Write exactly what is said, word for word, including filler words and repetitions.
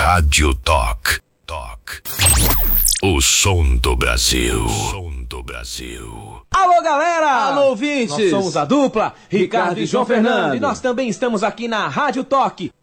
Rádio Talk. Talk. O som do Brasil. O som do Brasil. Alô, galera! Alô, ouvintes! Nós somos a dupla Ricardo e João Fernando. E nós também estamos aqui na Rádio Talk,